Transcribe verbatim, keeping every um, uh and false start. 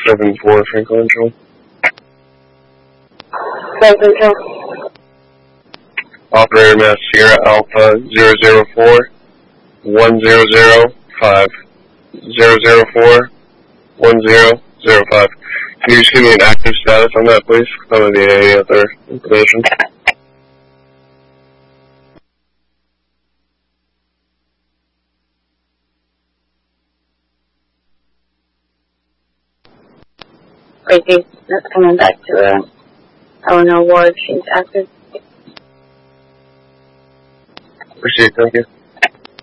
seven four Franklin Control. Franklin Control. Operator Mass Sierra Alpha zero zero four one zero zero five zero zero four one zero zero five. Can you just give me an active status on that, please? I don't need any other information. Wait, that's coming back to uh, Eleanor Ward. She's active. Proceed, thank you.